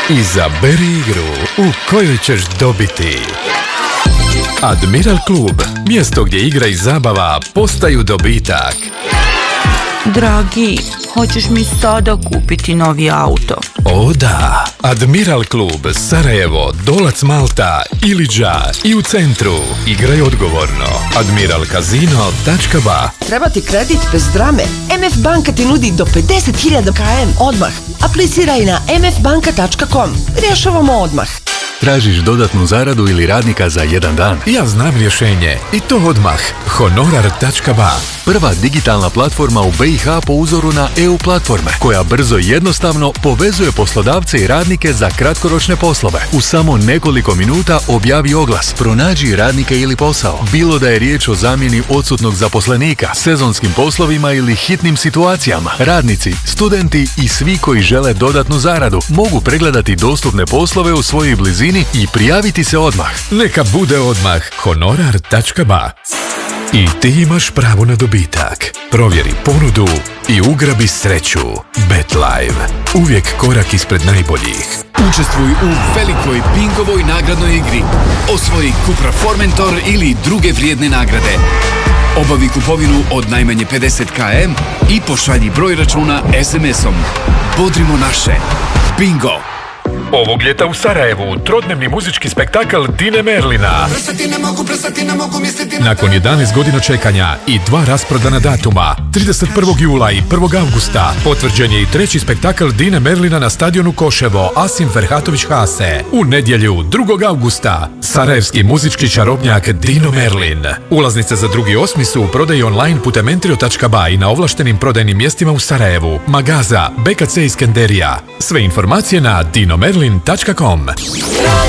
Izaberi igru u kojoj ćeš dobiti. Admiral klub, mjesto gdje igra i zabava postaju dobitak. Dragi, hoćeš mi sada kupiti novi auto? O da, Admiral klub, Sarajevo, Dolac Malta, Iliđa i u centru. Igraj odgovorno. admiralkazino.ba. Treba ti kredit bez drame? MF Banka ti nudi do 50.000 km odmah. Apliciraj na mfbanka.com. Rješavamo odmah. Tražiš dodatnu zaradu ili radnika za jedan dan? Ja znam rješenje i to odmah. Honorar.ba. Prva digitalna platforma u BiH po uzoru na EU platforme, koja brzo i jednostavno povezuje poslodavce i radnike za kratkoročne poslove. U samo nekoliko minuta objavi oglas, pronađi radnike ili posao. Bilo da je riječ o zamjeni odsutnog zaposlenika, sezonskim poslovima ili hitnim situacijama. Radnici, studenti i svi koji žele dodatnu zaradu mogu pregledati dostupne poslove u svojoj blizini i prijaviti se odmah. Neka bude odmah. Honorar.ba. I ti imaš pravo na dobitak. Provjeri ponudu i ugrabi sreću. BetLive. Uvijek korak ispred najboljih. Učestvuj u velikoj bingovoj nagradnoj igri. Osvoji Cupra Formentor ili druge vrijedne nagrade. Obavi kupovinu od najmanje 50 km i pošalji broj računa SMS-om. Bodrimo naše. Bingo! Ovog ljeta u Sarajevu trodnevni muzički spektakl Dine Merlina. Nakon 11 godina čekanja i 2 rasprodana datuma, 31. jula i 1. avgusta, potvrđen je i 3. spektakl Dine Merlina na stadionu Koševo Asim Ferhatović Hase. U nedjelju 2. avgusta, sarajevski muzički čarobnjak Dino Merlin. Ulaznice za 2.8. su u prodaji online putem entrio.ba i na ovlaštenim prodajnim mjestima u Sarajevu, Magaza, BKC Iskenderija. Sve informacije na dinomerlin.com.